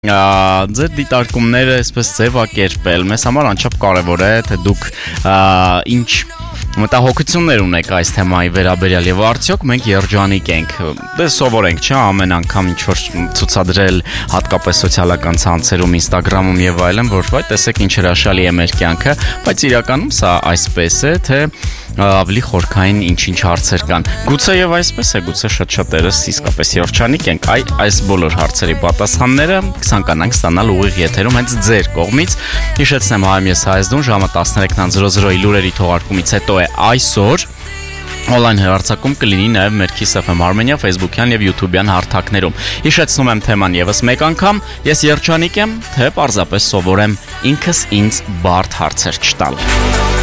Ձեր դիտարկումները այսպես ձևակերպել մեզ համար անչափ կարևոր է, թե դուք ինչ մտահոգություններ ունեք այս թեմայի վերաբերյալ եւ արդյոք մենք երջանիկ ենք։ Դե սովորենք, չէ՞, ամեն անգամ ինչ որ ցուցադրել հատկապես սոցիալական ցանցերում, Instagram-ում եւ այլն, որ վայ, տեսեք ինչ հրաշալի է մեր կյանքը, բայց իրականում սա այսպես է, թե ավելի խորքային ինչ-ինչ հարցեր կան։ Գուցե եւ այսպես է, գուցե շատ-շատերս իսկապես երջանիկ ենք։ Այս բոլոր հարցերի պատասխանները կցանկանանք ստանալ ուղիղ եթերում հենց ձեր կողմից։ Հիշեցնեմ, Հայ Հայաստան ժամը 13:00-ի լուրերի թողարկումից հետո է այսօր Օնլայն հեռարձակում կլինի նաև մեր Kiss FM Armenia Facebook-յան եւ YouTube-յան հարթակներում։ Հիշեցնում եմ թեման եւս մեկ անգամ, ես երջանիկ եմ, թե պարզապես սովոր եմ ինքս ինձ բարդ հարցեր չտալ։